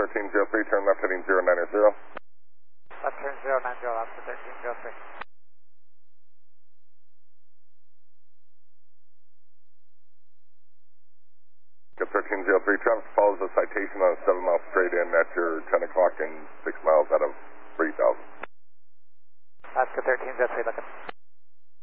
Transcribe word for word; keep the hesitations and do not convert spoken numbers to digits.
thirteen zero three, turn left heading zero nine zero. Left turn zero nine zero, Oscar thirteen zero three. Good thirteen zero three, traffic follows the citation on a seven mile straight in at your ten o'clock and six miles out of three thousand. Oscar thirteen zero three,